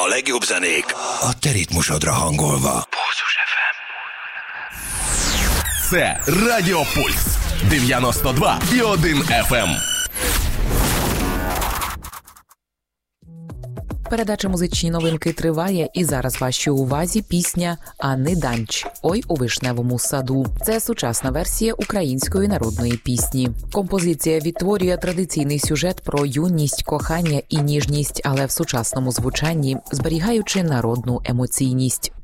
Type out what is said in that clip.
A legjobb zenék a te ritmusodra hangolva. Pulzus FM. Це Радіо Пульс 92,1 FM. Передача «Музичні новинки» триває, і зараз вашій увазі пісня Анни Данч «Ой у вишневому саду». Це сучасна версія української народної пісні. Композиція відтворює традиційний сюжет про юність, кохання і ніжність, але в сучасному звучанні, зберігаючи народну емоційність.